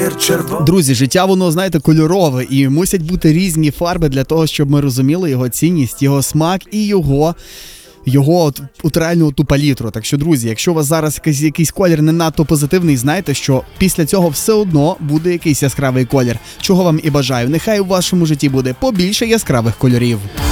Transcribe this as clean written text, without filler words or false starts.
колір червоний. Друзі, життя воно, знаєте, кольорове, і мусять бути різні фарби для того, щоб ми розуміли його цінність, його смак і його реальну ту палітру. Так що, друзі, якщо у вас зараз якийсь колір не надто позитивний, знайте, що після цього все одно буде якийсь яскравий колір. Чого вам і бажаю. Нехай у вашому житті буде побільше яскравих кольорів.